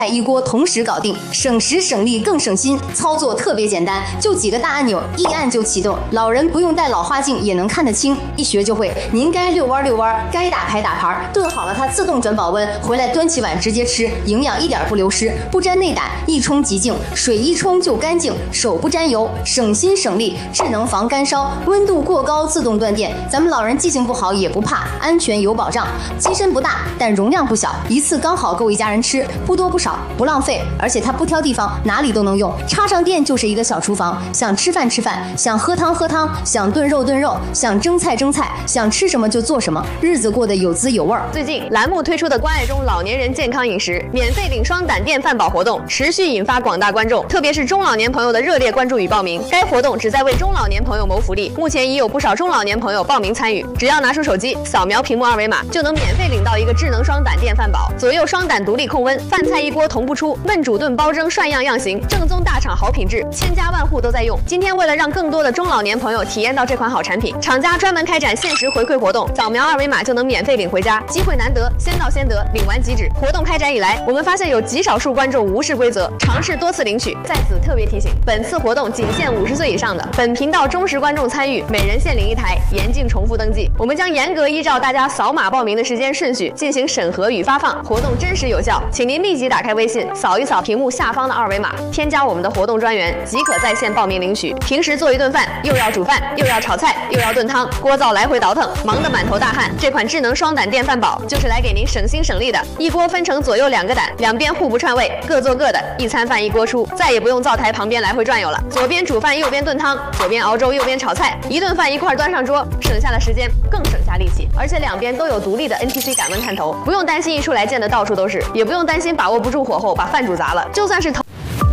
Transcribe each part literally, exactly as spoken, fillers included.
一锅同时搞定，省时省力更省心，操作特别简单，就几个大按钮，一按就启动。老人不用戴老花镜也能看得清，一学就会。您该遛弯遛弯，该打牌打牌，炖好了它自动转保温，回来端起碗直接吃，营养一点不流失，不沾内胆，一冲即净，水一冲就干净，手不沾油，省心省力，智能防干烧，温度过高自动断电。咱们老人记性不好也不怕，安全有保障。机身不大，但容量不小，一次刚好够一家人吃，不多不少。不浪费，而且它不挑地方，哪里都能用。插上电就是一个小厨房，想吃饭吃饭，想喝汤喝汤，想炖肉炖肉，想蒸菜蒸菜，想吃什么就做什么，日子过得有滋有味儿。 最近栏目推出的关爱中老年人健康饮食免费领双胆电饭煲活动，持续引发广大观众，特别是中老年朋友的热烈关注与报名。该活动旨在为中老年朋友谋福利，目前已有不少中老年朋友报名参与。只要拿出手机扫描屏幕二维码，就能免费领到一个智能双胆电饭煲，左右双胆独立控温，饭菜一锅同步出，焖煮炖包蒸涮样样行，正宗大厂好品质，千家万户都在用。今天为了让更多的中老年朋友体验到这款好产品，厂家专门开展限时回馈活动，扫描二维码就能免费领回家，机会难得，先到先得，领完即止。活动开展以来，我们发现有极少数观众无视规则，尝试多次领取。在此特别提醒，本次活动仅限五十岁以上的，本频道忠实观众参与，每人限领一台，严禁重复登记。我们将严格依照大家扫码报名的时间顺序进行审核与发放，活动真实有效，请您立即打开微信，扫一扫屏幕下方的二维码，添加我们的活动专员，即可在线报名领取。平时做一顿饭，又要煮饭，又要炒菜，又要炖汤，锅灶来回倒腾，忙得满头大汗。这款智能双胆电饭煲就是来给您省心省力的，一锅分成左右两个胆，两边互不串味，各做各的，一餐饭一锅出，再也不用灶台旁边来回转悠了。左边煮饭，右边炖汤，左边熬粥，右边炒菜，一顿饭一块端上桌，省下的时间更省下力气。而且两边都有独立的 N T C 感温探头，不用担心一出来溅得到处都是，也不用担心把握不住火候把饭煮砸了。就算是头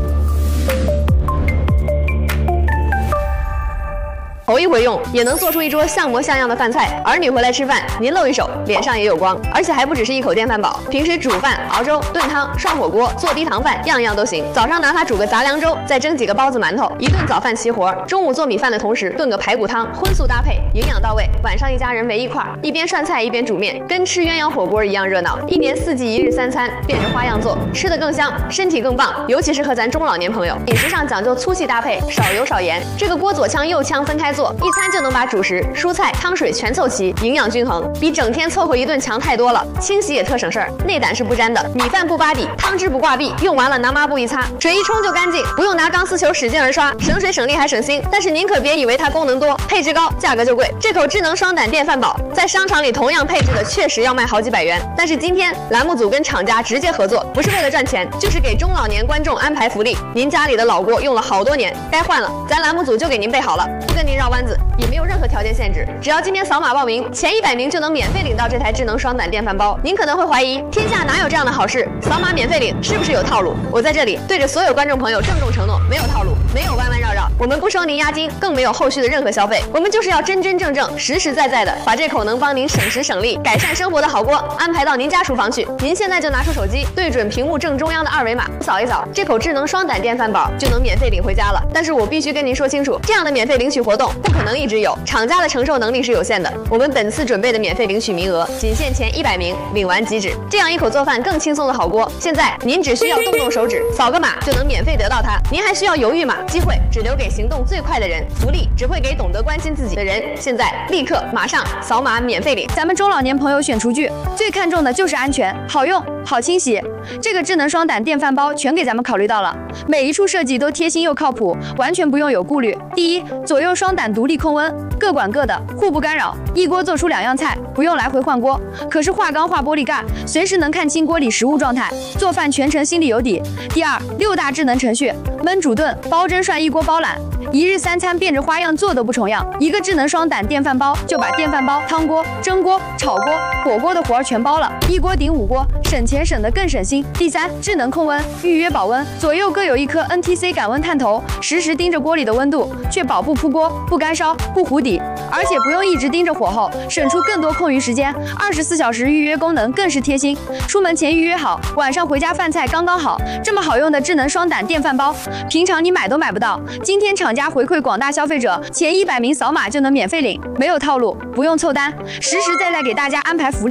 头一回用，也能做出一桌像模像样的饭菜。儿女回来吃饭，您露一手，脸上也有光。而且还不只是一口电饭煲，平时煮饭、熬粥、炖汤、涮火锅、做低糖饭，样样都行。早上拿它煮个杂粮粥，再蒸几个包子馒头，一顿早饭齐活。中午做米饭的同时，炖个排骨汤，荤素搭配，营养到位。晚上一家人围一块儿，一边涮菜一边煮面，跟吃鸳鸯火锅一样热闹。一年四季一日三餐，变着花样做，吃得更香，身体更棒。尤其适合咱中老年朋友，饮食上讲究粗细搭配，少油少盐。这个锅左腔右腔分开做，一餐就能把主食、蔬菜、汤水全凑齐，营养均衡，比整天凑合一顿强太多了。清洗也特省事儿，内胆是不沾的，米饭不扒底，汤汁不挂壁，用完了拿抹布一擦，水一冲就干净，不用拿钢丝球使劲儿刷，省水省力还省心。但是您可别以为它功能多，配置高，价格就贵。这口智能双胆电饭煲在商场里同样配置的确实要卖好几百元，但是今天栏目组跟厂家直接合作，不是为了赚钱，就是给中老年观众安排福利。您家里的老锅用了好多年，该换了，咱栏目组就给您备好了，不跟您绕弯子，也没有任何条件限制，只要今天扫码报名，前一百名就能免费领到这台智能双胆电饭煲。您可能会怀疑，天下哪有这样的好事？扫码免费领是不是有套路？我在这里对着所有观众朋友郑重承诺，没有套路，没有弯弯绕绕，我们不收您押金，更没有后续的任何消费，我们就是要真真正正、实实在在的把这口能帮您省时省力、改善生活的好锅安排到您家厨房去。您现在就拿出手机，对准屏幕正中央的二维码，扫一扫，这口智能双胆电饭煲就能免费领回家了。但是我必须跟您说清楚，这样的免费领取活动不可能一直有，厂家的承受能力是有限的。我们本次准备的免费领取名额仅限前一百名，领完即止。这样一口做饭更轻松的好锅，现在您只需要动动手指，扫个码就能免费得到它。您还需要犹豫吗？机会只留给行动最快的人，福利只会给懂得关心自己的人。现在立刻马上扫码免费领。 咱们中老年朋友选厨具最看重的就是安全、好用、好清洗。这个智能双胆电饭煲全给咱们考虑到了，每一处设计都贴心又靠谱，完全不用有顾虑。第一，左右双胆独立控温，各管各的，互不干扰，一锅做出两样菜，不用来回换锅。可是化钢化玻璃盖，随时能看清锅里食物状态，做饭全程心里有底。第二，六大智能程序，焖煮炖、包蒸涮一锅包揽，一日三餐变着花样做都不重样。一个智能双胆电饭煲就把电饭煲、汤锅、蒸锅、炒锅、火锅的活儿全包了，一锅顶五锅，省钱省得更省心。第三，智能控温，预约保温，左右各有一颗 N T C 感温探头，实时盯着锅里的温度，确保不扑锅、不干烧、不糊底，而且不用一直盯着火候，省出更多空余时间。二十四小时预约功能更是贴心，出门前预约好，晚上回家饭菜刚刚好。这么好用的智能双胆电饭煲，平常你买都买不到。今天厂家回馈广大消费者，前一百名扫码就能免费领，没有套路，不用凑单，实实在在给大家安排福利。福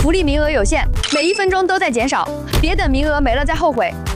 福利名额有限，每一分钟都在减少，别等名额没了再后悔。